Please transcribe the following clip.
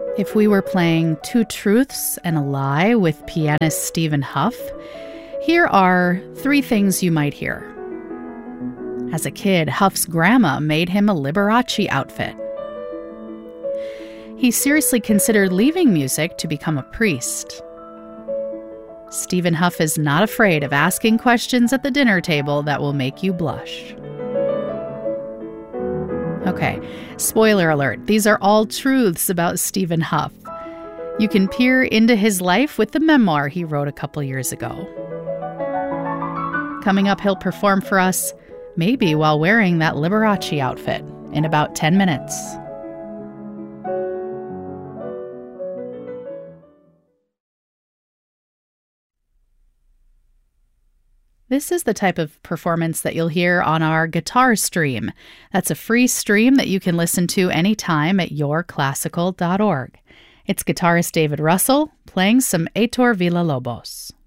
If we were playing Two Truths and a Lie with pianist Stephen Huff, here are 3 things you might hear. As a kid, Huff's grandma made him a Liberace outfit. He seriously considered leaving music to become a priest. Stephen Huff is not afraid of asking questions at the dinner table that will make you blush. Okay, spoiler alert, these are all truths about Stephen Huff. You can peer into his life with the memoir he wrote a couple years ago. Coming up, he'll perform for us, maybe while wearing that Liberace outfit, in about 10 minutes. This is the type of performance that you'll hear on our guitar stream. That's a free stream that you can listen to anytime at yourclassical.org. It's guitarist David Russell playing some Heitor Villa-Lobos.